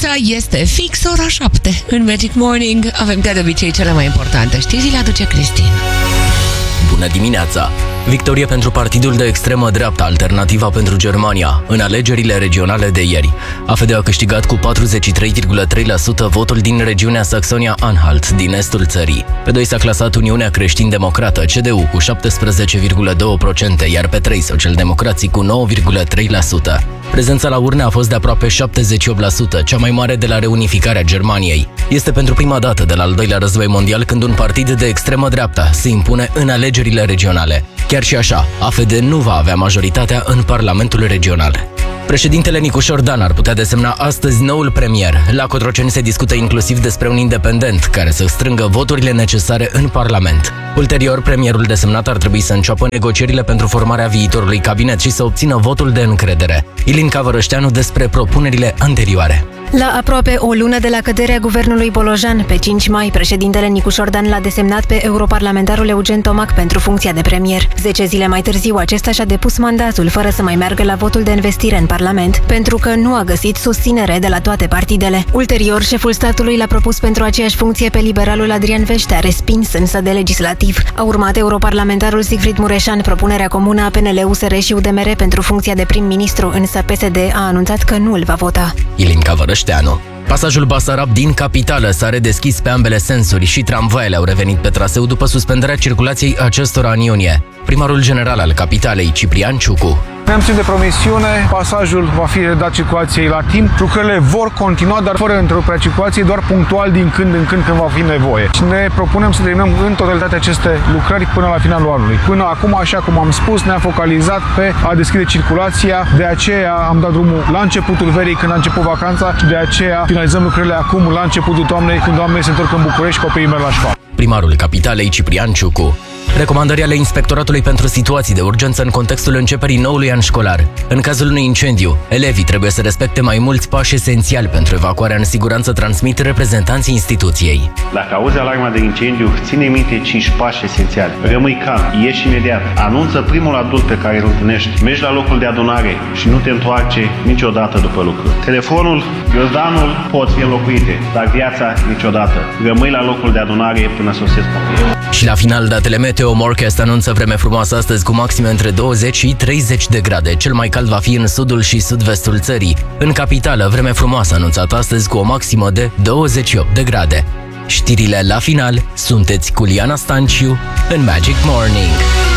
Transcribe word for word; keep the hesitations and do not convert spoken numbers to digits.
Așa este, fix ora șapte. În Magic Morning avem ca de obicei cele mai importante știri, le aduce Cristin. Bună dimineața! Victorie pentru partidul de extremă dreapta Alternativa pentru Germania în alegerile regionale de ieri. A F D a câștigat cu patruzeci și trei virgulă trei la sută votul din regiunea Saxonia-Anhalt, din estul țării. Pe doi s-a clasat Uniunea Creștin-Democrată, C D U, cu șaptesprezece virgulă doi la sută, iar pe trei Socialdemocrații cu nouă virgulă trei la sută. Prezența la urne a fost de aproape șaptezeci și opt la sută, cea mai mare de la reunificarea Germaniei. Este pentru prima dată de la al doilea război mondial când un partid de extremă dreapta se impune în alegerile regionale. Chiar și așa, A F D nu va avea majoritatea în Parlamentul Regional. Președintele Nicușor Dan ar putea desemna astăzi noul premier. La Cotroceni se discută inclusiv despre un independent care să strângă voturile necesare în Parlament. Ulterior, premierul desemnat ar trebui să înceapă negocierile pentru formarea viitorului cabinet și să obțină votul de încredere. Ilinca Vărășteanu despre propunerile anterioare. La aproape o lună de la căderea guvernului Bolojan, pe cinci mai, președintele Nicușor Dan l-a desemnat pe europarlamentarul Eugen Tomac pentru funcția de premier. Zece zile mai târziu, acesta și-a depus mandatul fără să mai meargă la votul de investire în Parlament, pentru că nu a găsit susținere de la toate partidele. Ulterior, șeful statului l-a propus pentru aceeași funcție pe liberalul Adrian Veștea, respins însă de legislativ. A urmat europarlamentarul Sigfrid Mureșan, propunerea comună a P N L, U S R și U D M R pentru funcția de prim-ministru, însă P S D a anunțat că nu îl va vota. Ilinca Vărășteanu. Pasajul Basarab din capitală s-a redeschis pe ambele sensuri și tramvaiele au revenit pe traseu după suspendarea circulației acestora în iunie. Primarul general al capitalei, Ciprian Ciucu. Ne-am ținut de promisiune, pasajul va fi redat circulației la timp, lucrările vor continua, dar fără întreruperea circulației, doar punctual din când în când când va fi nevoie. Și ne propunem să terminăm în totalitate aceste lucrări până la finalul anului. Până acum, așa cum am spus, ne-am focalizat pe a deschide circulația, de aceea am dat drumul la începutul verii, când a început vacanța, și de aceea finalizăm lucrările acum, la începutul toamnei, când oamenii se întorc în București, copiii merg la școală. Primarul capitalei, Ciprian Ciucu. Recomandări ale Inspectoratului pentru situații de urgență în contextul începerii noului an școlar. În cazul unui incendiu, elevii trebuie să respecte mai mulți pași esențiali pentru evacuarea în siguranță, transmit reprezentanții instituției. Dacă auzi alarma de incendiu, ține minte cinci pași esențiali. Rămâi calm, ieși imediat, anunță primul adult pe care îl întâlnești, mergi la locul de adunare și nu te întoarce niciodată după lucru. Telefonul, gârdanul pot fi înlocuite, dar viața niciodată. Rămâi la locul de adunare până sosesc pompieri. Și la final, datele Meteo Morcast anunță vreme frumoasă astăzi cu maxime între douăzeci și treizeci de grade. Cel mai cald va fi în sudul și sud-vestul țării. În capitală, vreme frumoasă anunțată astăzi cu o maximă de douăzeci și opt de grade. Știrile la final, sunteți cu Liana Stanciu în Magic Morning.